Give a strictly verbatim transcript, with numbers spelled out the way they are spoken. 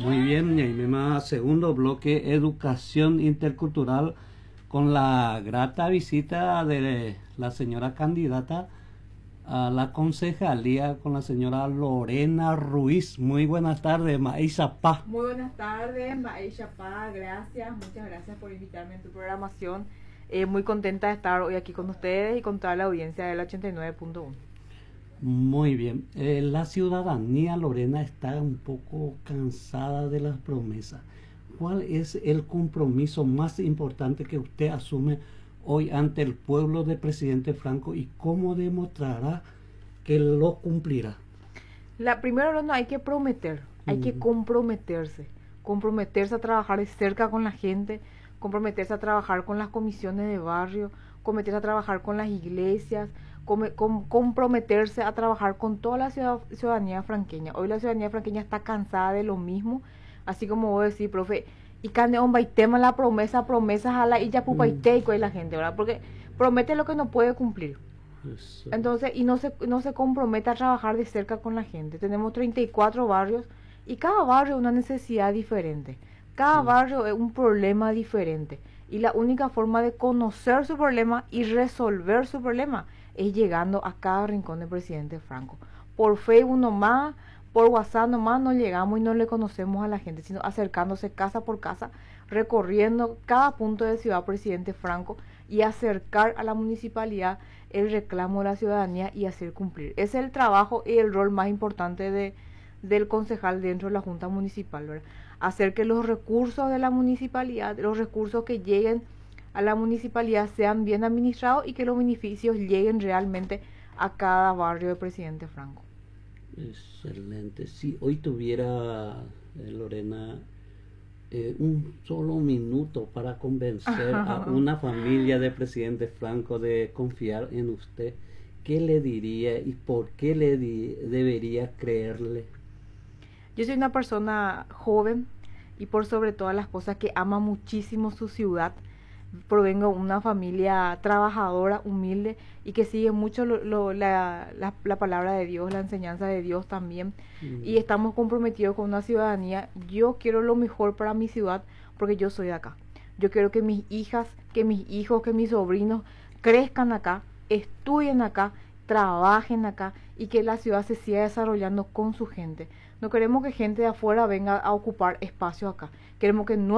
Muy bien, Ñaimema, segundo bloque, educación intercultural, con la grata visita de la señora candidata a la concejalía, con la señora Lorena Ruiz. Muy buenas tardes, Maísa Pa. Muy buenas tardes, Maísa Pa, gracias, muchas gracias por invitarme en tu programación. Eh, muy contenta de estar hoy aquí con ustedes y con toda la audiencia del ochenta y nueve punto uno. Muy bien, eh, la ciudadanía, Lorena, está un poco cansada de las promesas. ¿Cuál es el compromiso más importante que usted asume hoy ante el pueblo del presidente Franco y cómo demostrará que lo cumplirá? La primero no hay que prometer, hay uh-huh. que comprometerse, comprometerse a trabajar de cerca con la gente, comprometerse a trabajar con las comisiones de barrio, comprometerse a trabajar con las iglesias, com com comprometerse a trabajar con toda la ciudad ciudadanía franqueña. Hoy la ciudadanía franqueña está cansada de lo mismo, así como vos decís, profe, y cande hombre y tema la promesa, promesas a la y ya pupa y teico y la gente, ¿verdad? Porque promete lo que no puede cumplir. Eso. Entonces, y no se, no se compromete a trabajar de cerca con la gente. Tenemos treinta y cuatro barrios y cada barrio es una necesidad diferente. Cada sí. barrio es un problema diferente. Y la única forma de conocer su problema y resolver su problema es llegando a cada rincón del presidente Franco. Por Facebook nomás, por WhatsApp nomás no llegamos y no le conocemos a la gente, sino acercándose casa por casa, recorriendo cada punto de Ciudad Presidente Franco y acercar a la municipalidad el reclamo de la ciudadanía y hacer cumplir. Ese es el trabajo y el rol más importante de, del concejal dentro de la Junta Municipal, ¿verdad? Hacer que los recursos de la municipalidad, los recursos que lleguen a la municipalidad sean bien administrados y que los beneficios lleguen realmente a cada barrio de Presidente Franco. Excelente. Si hoy tuviera, eh, Lorena, eh, un solo minuto para convencer a una familia de Presidente Franco de confiar en usted, ¿qué le diría y por qué le di debería creerle? Yo soy una persona joven y por sobre todas las cosas que ama muchísimo su ciudad. Provengo de una familia trabajadora, humilde y que sigue mucho lo, lo, la, la, la palabra de Dios, la enseñanza de Dios también. Mm. Y estamos comprometidos con una ciudadanía. Yo quiero lo mejor para mi ciudad porque yo soy de acá. Yo quiero que mis hijas, que mis hijos, que mis sobrinos crezcan acá, estudien acá, trabajen acá y que la ciudad se siga desarrollando con su gente. No queremos que gente de afuera venga a ocupar espacio acá. Queremos que no